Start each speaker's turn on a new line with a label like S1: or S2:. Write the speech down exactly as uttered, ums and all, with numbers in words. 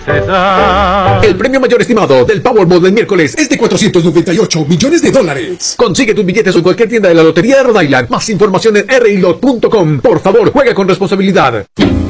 S1: El premio mayor estimado del Powerball del miércoles es de cuatrocientos noventa y ocho millones de dólares. Consigue tus billetes en cualquier tienda de la Lotería de Rhode Island. Más información en r i lot punto com. Por favor, juega con responsabilidad.